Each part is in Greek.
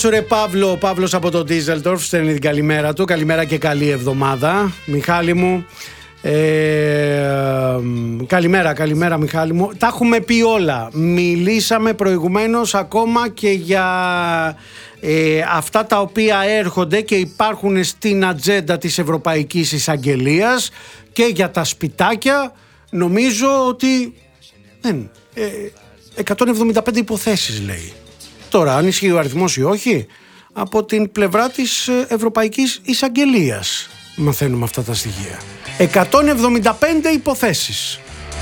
Ρε Παύλο, ο Παύλος από το Ντίζελντορφ στέλνει την καλημέρα του. Καλημέρα και καλή εβδομάδα, Μιχάλη μου. Καλημέρα Μιχάλη μου. Τα έχουμε πει όλα. Μιλήσαμε προηγουμένως ακόμα και για αυτά τα οποία έρχονται και υπάρχουν στην ατζέντα της Ευρωπαϊκής Εισαγγελίας και για τα σπιτάκια. Νομίζω ότι 175 υποθέσεις λέει. Τώρα, αν ισχύει ο αριθμός ή όχι, από την πλευρά της Ευρωπαϊκής Εισαγγελίας μαθαίνουμε αυτά τα στοιχεία. 175 υποθέσεις.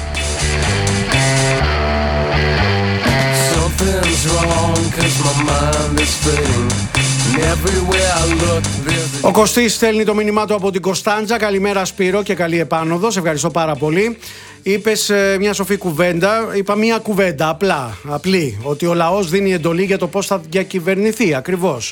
Ο Κωστής στέλνει το μήνυμά του από την Κωνσταντζα. Καλημέρα Σπύρο και καλή επάνωδο. Σε ευχαριστώ πάρα πολύ. Είπες μια σοφή κουβέντα. Είπα μια κουβέντα απλή. Ότι ο λαός δίνει εντολή για το πώς θα διακυβερνηθεί. Ακριβώς.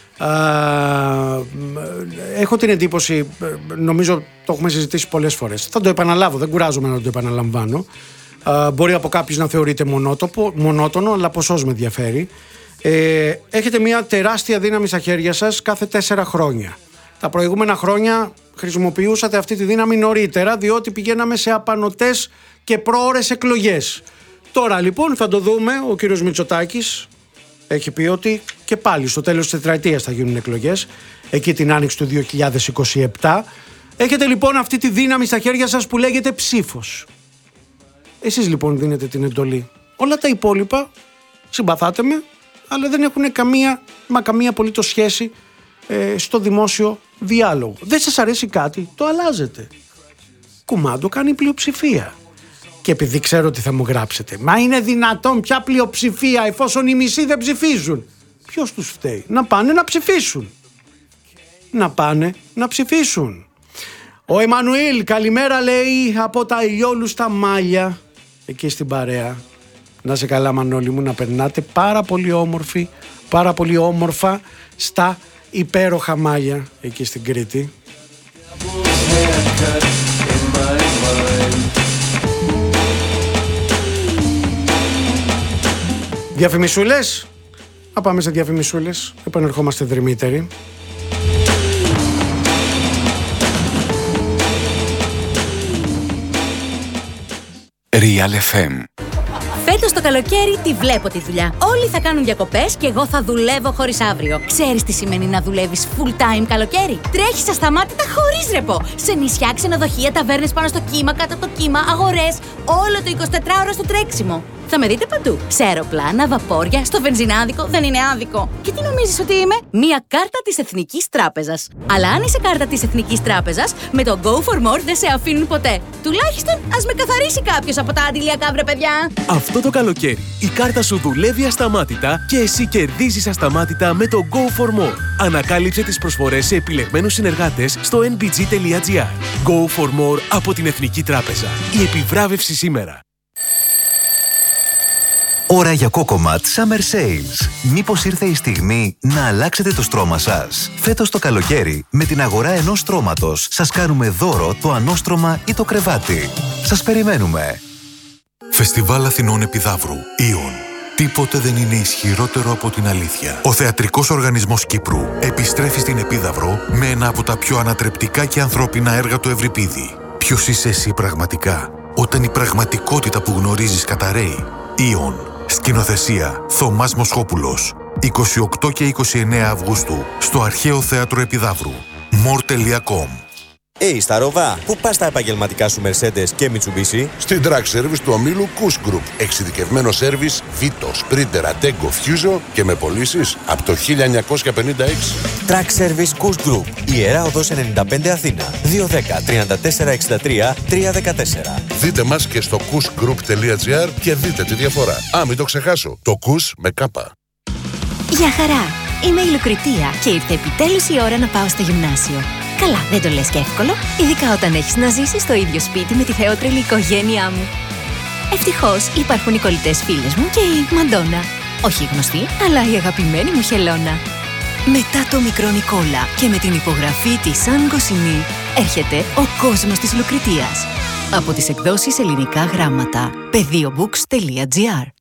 Έχω την εντύπωση, νομίζω το έχουμε συζητήσει πολλές φορές. Θα το επαναλάβω, δεν κουράζομαι να το επαναλαμβάνω. Μπορεί από κάποιους να θεωρείται μονότονο, αλλά ποσός με ενδιαφέρει. Έχετε μια τεράστια δύναμη στα χέρια σας κάθε 4 χρόνια. Τα προηγούμενα χρόνια χρησιμοποιούσατε αυτή τη δύναμη νωρίτερα, διότι πηγαίναμε σε απανωτές και πρόωρες εκλογές. Τώρα λοιπόν θα το δούμε. Ο κύριος Μητσοτάκης έχει πει ότι και πάλι στο τέλος της τετραετίας θα γίνουν εκλογές, εκεί την άνοιξη του 2027. Έχετε λοιπόν αυτή τη δύναμη στα χέρια σας που λέγεται ψήφος. Εσείς λοιπόν δίνετε την εντολή. Όλα τα υπόλοιπα, συμπαθάτε με, αλλά δεν έχουν καμία απολύτως σχέση στο δημόσιο διάλογο. Δεν σας αρέσει κάτι, το αλλάζετε. Κουμάντο κάνει πλειοψηφία. Και επειδή ξέρω ότι θα μου γράψετε, μα είναι δυνατόν πια πλειοψηφία εφόσον οι μισοί δεν ψηφίζουν? Ποιος τους φταίει? Να πάνε να ψηφίσουν. Ο Εμμανουήλ, καλημέρα λέει από τα ηλιόλουστα Μάλια, εκεί στην παρέα. Να σε καλά Μανώλη μου, να περνάτε πάρα πολύ όμορφα στα υπέροχα Μάλια, εκεί στην Κρήτη. Διαφημισούλες. Να πάμε σε διαφημισούλες. Επανερχόμαστε δρυμύτεροι. Real FM. Φέτος το καλοκαίρι τη βλέπω τη δουλειά. Όλοι θα κάνουν διακοπές και εγώ θα δουλεύω χωρίς αύριο. Ξέρεις τι σημαίνει να δουλεύεις full time καλοκαίρι? Τρέχεις ασταμάτητα χωρίς ρεπό. Σε νησιά, ξενοδοχεία, ταβέρνες πάνω στο κύμα, κάτω από το κύμα, αγορές. Όλο το 24ωρο στο τρέξιμο. Θα με δείτε παντού. Σε αεροπλάνα, βαπόρια, στο βενζινάδικο. Δεν είναι άδικο. Και τι νομίζεις ότι είμαι? Μία κάρτα της Εθνικής Τράπεζας. Αλλά αν είσαι κάρτα της Εθνικής Τράπεζας, με το Go for More δεν σε αφήνουν ποτέ. Τουλάχιστον ας με καθαρίσει κάποιος από τα αντιλιακά, βρε παιδιά. Αυτό το καλοκαίρι η κάρτα σου δουλεύει ασταμάτητα και εσύ κερδίζεις ασταμάτητα με το Go for More. Ανακάλυψε τις προσφορές σε επιλεγμένους συνεργάτες στο nbg.gr. Go for More από την Εθνική Τράπεζα. Η επιβράβευση σήμερα. Ώρα για Cocomat Summer Sales. Μήπως ήρθε η στιγμή να αλλάξετε το στρώμα σας? Φέτος το καλοκαίρι, με την αγορά ενός στρώματος, σας κάνουμε δώρο το ανώστρωμα ή το κρεβάτι. Σας περιμένουμε. Φεστιβάλ Αθηνών Επιδαύρου. Ιον. Τίποτε δεν είναι ισχυρότερο από την αλήθεια. Ο Θεατρικός Οργανισμός Κύπρου επιστρέφει στην Επίδαυρο με ένα από τα πιο ανατρεπτικά και ανθρώπινα έργα του Ευρυπίδη. Ποιος είσαι εσύ πραγματικά, όταν η πραγματικότητα που γνωρίζεις καταραίει? Ιον. Σκηνοθεσία Θωμάς Μοσχόπουλος. 28 και 29 Αυγούστου στο Αρχαίο Θέατρο Επιδαύρου. more.com. Στα Ροβά, πού πας τα επαγγελματικά σου Mercedes και Mitsubishi? Στην Track Service του ομίλου Kuss Group. Εξειδικευμένο σέρβις Vito, Sprinter, Ateco, Fuso και με πωλήσεις από το 1956. Track Service Kuss Group. Ιερά Οδός 95 Αθήνα. 210 34 63 314. Δείτε μας και στο kussgroup.gr και δείτε τη διαφορά. Μην το ξεχάσω. Το Kuss με κάπα. Γεια χαρά! Είμαι η Λουκριτία και ήρθε επιτέλους η ώρα να πάω στο γυμνάσιο. Καλά, δεν το λες και εύκολο, ειδικά όταν έχεις να ζήσεις στο ίδιο σπίτι με τη θεότρελη οικογένειά μου. Ευτυχώς υπάρχουν οι κολλητές φίλες μου και η Μαντόνα. Όχι η γνωστή, αλλά η αγαπημένη μου Χελώνα. Μετά το μικρό Νικόλα και με την υπογραφή της Σαν Γκοσινή, έρχεται ο κόσμος της Λουκριτίας. Από τις εκδόσεις Ελληνικά Γράμματα. Πεδίobooks.gr.